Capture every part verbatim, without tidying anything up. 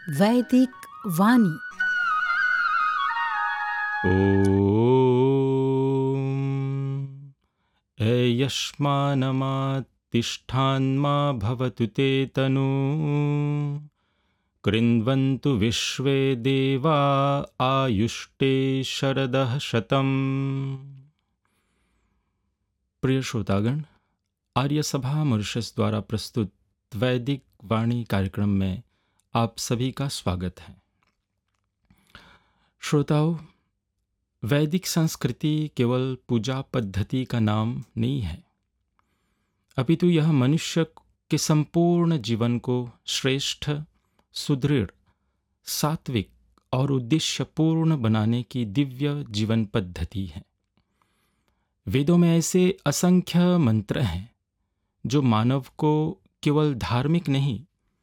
वैदिक वाणी। ॐ अयस्मान्मातिष्ठान्मा भवतु ते तनु कृण्वन्तु विश्वे देवा आयुष्टे शरदः शतम्। प्रिय श्रोतागण, आर्य सभा मॉरिशस द्वारा प्रस्तुत वैदिक वाणी कार्यक्रम में आप सभी का स्वागत है। श्रोताओं, वैदिक संस्कृति केवल पूजा पद्धति का नाम नहीं है, अपितु यह मनुष्य के संपूर्ण जीवन को श्रेष्ठ, सुदृढ़, सात्विक और उद्देश्यपूर्ण बनाने की दिव्य जीवन पद्धति है। वेदों में ऐसे असंख्य मंत्र हैं जो मानव को केवल धार्मिक नहीं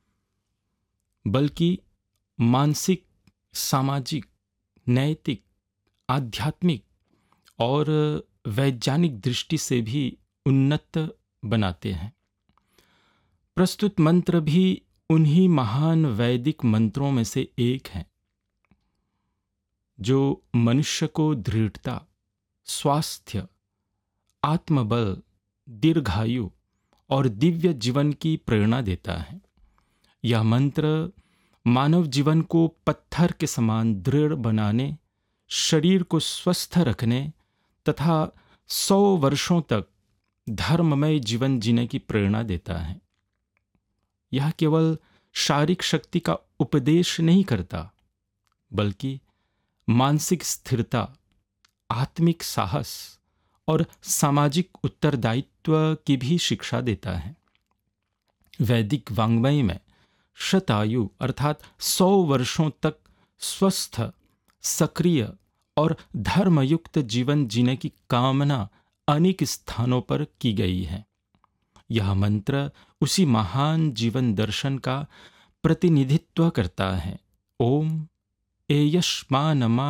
बल्कि मानसिक, सामाजिक, नैतिक, आध्यात्मिक और वैज्ञानिक दृष्टि से भी उन्नत बनाते हैं। प्रस्तुत मंत्र भी उन्हीं महान वैदिक मंत्रों में से एक है जो मनुष्य को दृढ़ता, स्वास्थ्य, आत्मबल, दीर्घायु और दिव्य जीवन की प्रेरणा देता है। यह मंत्र मानव जीवन को पत्थर के समान दृढ़ बनाने, शरीर को स्वस्थ रखने तथा सौ वर्षों तक धर्ममय जीवन जीने की प्रेरणा देता है। यह केवल शारीरिक शक्ति का उपदेश नहीं करता, बल्कि मानसिक स्थिरता, आत्मिक साहस और सामाजिक उत्तरदायित्व की भी शिक्षा देता है। वैदिक वाङ्मय में शतायु अर्थात सौ वर्षों तक स्वस्थ, सक्रिय और धर्मयुक्त जीवन जीने की कामना अनेक स्थानों पर की गई है। यह मंत्र उसी महान जीवन दर्शन का प्रतिनिधित्व करता है। ओम एयस्मानमा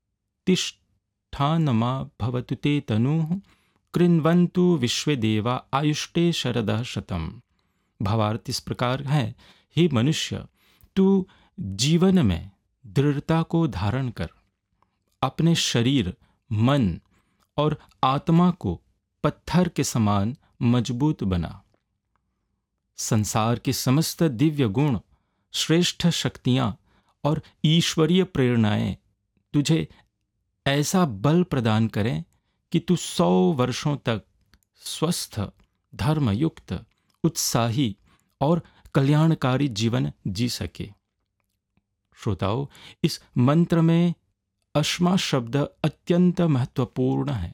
तिष्ठानमा भवतु ते तनुः कृण्वन्तु विश्वे देवा आयुष्टे शरदः शतम्। भावार्थ इस प्रकार है, हे मनुष्य, तू जीवन में दृढ़ता को धारण कर, अपने शरीर, मन और आत्मा को पत्थर के समान मजबूत बना। संसार के समस्त दिव्य गुण, श्रेष्ठ शक्तियां और ईश्वरीय प्रेरणाएं तुझे ऐसा बल प्रदान करें कि तू सौ वर्षों तक स्वस्थ, धर्मयुक्त, उत्साही और कल्याणकारी जीवन जी सके। श्रोताओं, इस मंत्र में अश्मा शब्द अत्यंत महत्वपूर्ण है।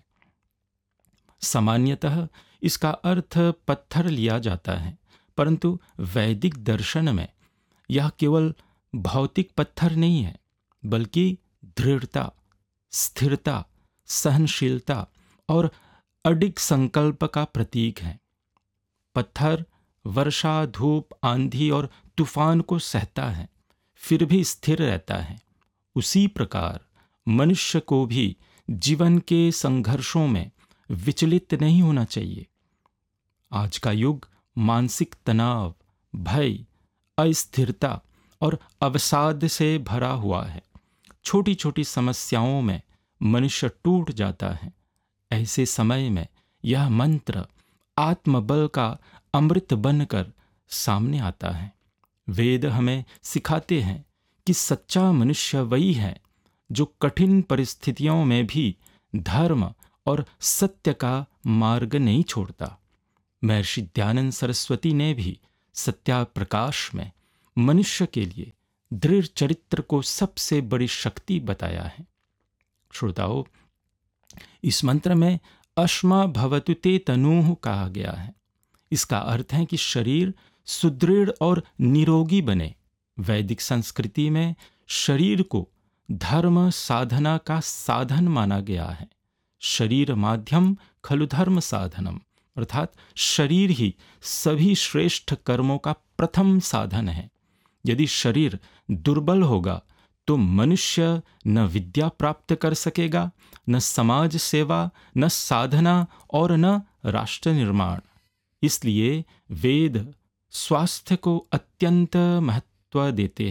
सामान्यतः इसका अर्थ पत्थर लिया जाता है, परंतु वैदिक दर्शन में यह केवल भौतिक पत्थर नहीं है, बल्कि दृढ़ता, स्थिरता, सहनशीलता और अडिग संकल्प का प्रतीक है। पत्थर वर्षा, धूप, आंधी और तूफान को सहता है, फिर भी स्थिर रहता है। उसी प्रकार मनुष्य को भी जीवन के संघर्षों में विचलित नहीं होना चाहिए। आज का युग मानसिक तनाव, भय, अस्थिरता और अवसाद से भरा हुआ है। छोटी छोटी समस्याओं में मनुष्य टूट जाता है। ऐसे समय में यह मंत्र आत्मबल का अमृत बनकर सामने आता है। वेद हमें सिखाते हैं कि सच्चा मनुष्य वही है जो कठिन परिस्थितियों में भी धर्म और सत्य का मार्ग नहीं छोड़ता। महर्षि दयानंद सरस्वती ने भी सत्याप्रकाश में मनुष्य के लिए दृढ़ चरित्र को सबसे बड़ी शक्ति बताया है। श्रोताओ, इस मंत्र में अश्मा भवतु ते तनुः कहा गया है। इसका अर्थ है कि शरीर सुदृढ़ और निरोगी बने। वैदिक संस्कृति में शरीर को धर्म साधना का साधन माना गया है। शरीर माध्यम खलु धर्म साधनम, अर्थात शरीर ही सभी श्रेष्ठ कर्मों का प्रथम साधन है। यदि शरीर दुर्बल होगा तो मनुष्य न विद्या प्राप्त कर सकेगा, न समाज सेवा, न साधना और न राष्ट्र निर्माण। इसलिए वेद स्वास्थ्य को अत्यंत महत्व देते